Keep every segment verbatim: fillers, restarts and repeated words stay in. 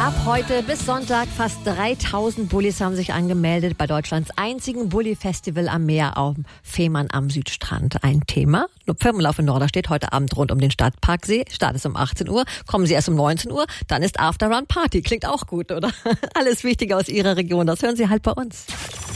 Ab heute bis Sonntag fast dreitausend Bullis haben sich angemeldet bei Deutschlands einzigen Bulli-Festival am Meer auf Fehmarn am Südstrand. Ein Thema. Firmenlauf in Norderstedt heute Abend rund um den Stadtparksee. Start ist um achtzehn Uhr. Kommen Sie erst um neunzehn Uhr. Dann ist After-Run Party. Klingt auch gut, oder? Alles Wichtige aus Ihrer Region. Das hören Sie halt bei uns.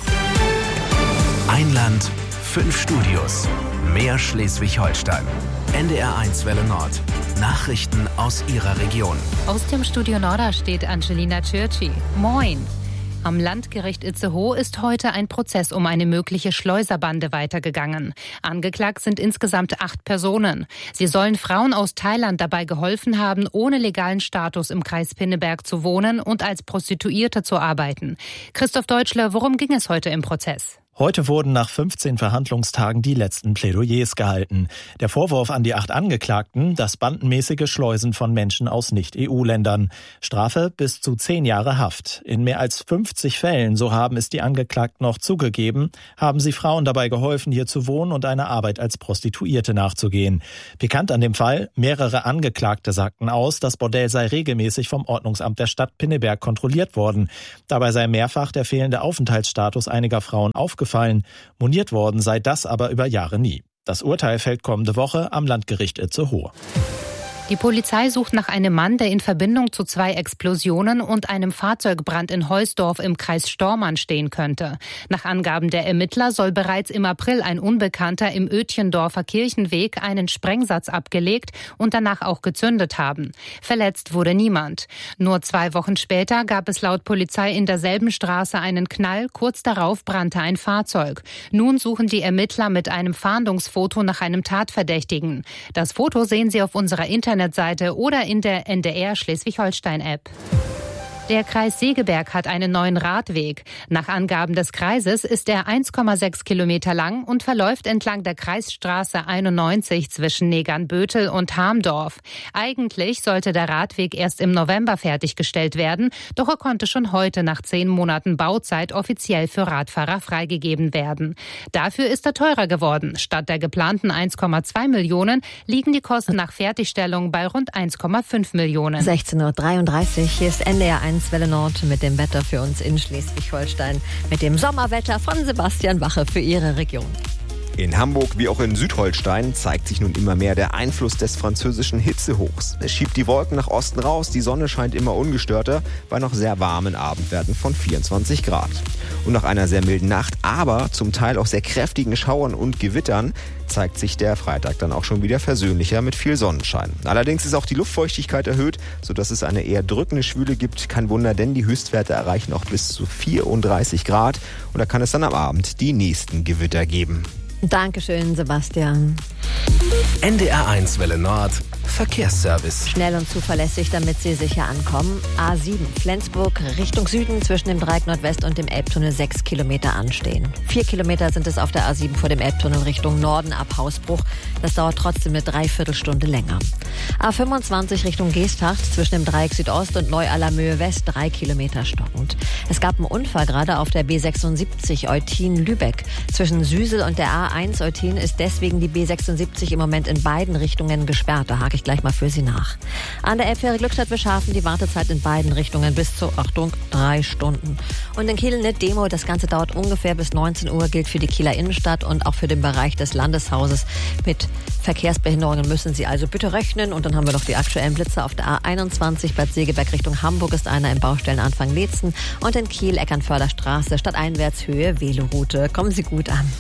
Ein Land, fünf Studios. Mehr Schleswig-Holstein. N D R eins Welle Nord. Nachrichten aus Ihrer Region. Aus dem Studio Norderstedt Angelina Tschirci. Moin. Am Landgericht Itzehoe ist heute ein Prozess um eine mögliche Schleuserbande weitergegangen. Angeklagt sind insgesamt acht Personen. Sie sollen Frauen aus Thailand dabei geholfen haben, ohne legalen Status im Kreis Pinneberg zu wohnen und als Prostituierte zu arbeiten. Christoph Deutschler, worum ging es heute im Prozess? Heute wurden nach fünfzehn Verhandlungstagen die letzten Plädoyers gehalten. Der Vorwurf an die acht Angeklagten, das bandenmäßige Schleusen von Menschen aus Nicht-E U-Ländern. Strafe bis zu zehn Jahre Haft. In mehr als fünfzig Fällen, so haben es die Angeklagten noch zugegeben, haben sie Frauen dabei geholfen, hier zu wohnen und einer Arbeit als Prostituierte nachzugehen. Pikant an dem Fall, mehrere Angeklagte sagten aus, das Bordell sei regelmäßig vom Ordnungsamt der Stadt Pinneberg kontrolliert worden. Dabei sei mehrfach der fehlende Aufenthaltsstatus einiger Frauen aufgefallen. Moniert worden sei das aber über Jahre nie. Das Urteil fällt kommende Woche am Landgericht Itzehoe. Die Polizei sucht nach einem Mann, der in Verbindung zu zwei Explosionen und einem Fahrzeugbrand in Heusdorf im Kreis Stormarn stehen könnte. Nach Angaben der Ermittler soll bereits im April ein Unbekannter im Ötchendorfer Kirchenweg einen Sprengsatz abgelegt und danach auch gezündet haben. Verletzt wurde niemand. Nur zwei Wochen später gab es laut Polizei in derselben Straße einen Knall. Kurz darauf brannte ein Fahrzeug. Nun suchen die Ermittler mit einem Fahndungsfoto nach einem Tatverdächtigen. Das Foto sehen Sie auf unserer Internetseite oder in der N D R Schleswig-Holstein-App. Der Kreis Segeberg hat einen neuen Radweg. Nach Angaben des Kreises ist er eins Komma sechs Kilometer lang und verläuft entlang der Kreisstraße einundneunzig zwischen Negernbötel und Hamdorf. Eigentlich sollte der Radweg erst im November fertiggestellt werden, doch er konnte schon heute nach zehn Monaten Bauzeit offiziell für Radfahrer freigegeben werden. Dafür ist er teurer geworden. Statt der geplanten eins Komma zwei Millionen liegen die Kosten nach Fertigstellung bei rund eins Komma fünf Millionen. sechzehn Uhr dreiunddreißig, hier ist N D R eins Welle Nord mit dem Wetter für uns in Schleswig-Holstein. Mit dem Sommerwetter von Sebastian Wache für Ihre Region. In Hamburg wie auch in Südholstein zeigt sich nun immer mehr der Einfluss des französischen Hitzehochs. Es schiebt die Wolken nach Osten raus, die Sonne scheint immer ungestörter bei noch sehr warmen Abendwerten von vierundzwanzig Grad. Und nach einer sehr milden Nacht, aber zum Teil auch sehr kräftigen Schauern und Gewittern, zeigt sich der Freitag dann auch schon wieder versöhnlicher mit viel Sonnenschein. Allerdings ist auch die Luftfeuchtigkeit erhöht, sodass es eine eher drückende Schwüle gibt. Kein Wunder, denn die Höchstwerte erreichen auch bis zu vierunddreißig Grad. Und da kann es dann am Abend die nächsten Gewitter geben. Dankeschön, Sebastian. N D R eins Welle Nord. Verkehrsservice. Schnell und zuverlässig, damit Sie sicher ankommen. A sieben, Flensburg, Richtung Süden zwischen dem Dreieck Nordwest und dem Elbtunnel sechs Kilometer anstehen. Vier Kilometer sind es auf der A sieben vor dem Elbtunnel Richtung Norden ab Hausbruch. Das dauert trotzdem eine Dreiviertelstunde länger. A fünfundzwanzig Richtung Geesthacht zwischen dem Dreieck Südost und Neu-Allermöhe West drei Kilometer stockend. Es gab einen Unfall gerade auf der B sechsundsiebzig Eutin-Lübeck. Zwischen Süsel und der A eins Eutin ist deswegen die B sechsundsiebzig im Moment in beiden Richtungen gesperrt. Da hake ich gleich mal für Sie nach. An der Elbfähre Glückstadt-Bischhafen die Wartezeit in beiden Richtungen bis zu, Achtung, drei Stunden. Und in Kiel eine Demo, das Ganze dauert ungefähr bis neunzehn Uhr, gilt für die Kieler Innenstadt und auch für den Bereich des Landeshauses. Mit Verkehrsbehinderungen müssen Sie also bitte rechnen. Und dann haben wir noch die aktuellen Blitze auf der A einundzwanzig Bad Segeberg Richtung Hamburg ist einer im Baustellenanfang Leetzen und in Kiel Eckernförder Straße Stadteinwärtshöhe Veloroute. Kommen Sie gut an.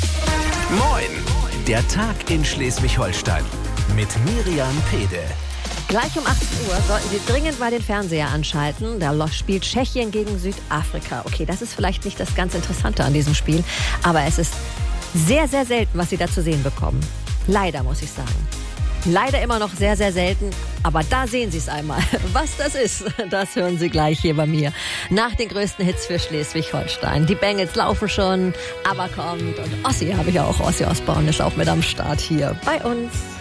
Moin! Der Tag in Schleswig-Holstein mit Miriam Pede. Gleich um achtzehn Uhr sollten Sie dringend mal den Fernseher anschalten. Da spielt Tschechien gegen Südafrika. Okay, das ist vielleicht nicht das ganz Interessante an diesem Spiel, aber es ist sehr, sehr selten, was Sie da zu sehen bekommen. Leider, muss ich sagen. Leider immer noch sehr, sehr selten, aber da sehen Sie es einmal. Was das ist, das hören Sie gleich hier bei mir. Nach den größten Hits für Schleswig-Holstein. Die Bengals laufen schon, aber kommt. Und Ossi habe ich auch. Ossi Osborn ist auch mit am Start hier bei uns.